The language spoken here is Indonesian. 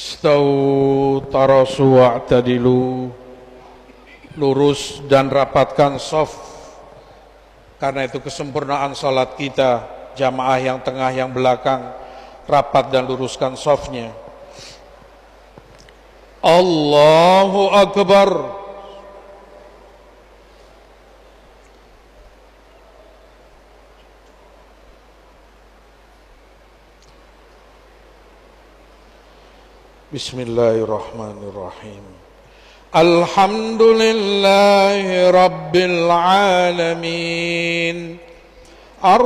Stau tarasu wa'tadilu, lurus dan rapatkan shaf. Karena itu kesempurnaan salat kita, jamaah yang tengah, yang belakang, rapat dan luruskan shafnya. Allahu Akbar. Bismillahirrahmanirrahim. Alhamdulillahi Rabbil Alamin.